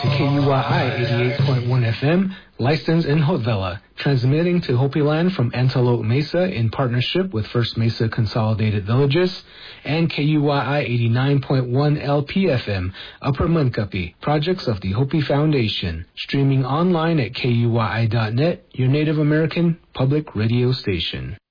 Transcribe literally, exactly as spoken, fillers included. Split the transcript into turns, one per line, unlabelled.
to K U Y I eighty-eight point one F M, licensed in Haute Villa, transmitting to Hopi Land from Antelope Mesa in partnership with First Mesa Consolidated Villages, and K U Y I eighty-nine point one L P F M, Upper Munkapi, projects of the Hopi Foundation, streaming online at K U Y I dot net, your Native American public radio station.